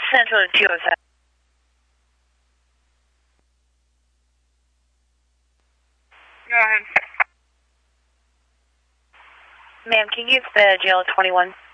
Central to 207. Go ahead. Ma'am, can you give the jail 21?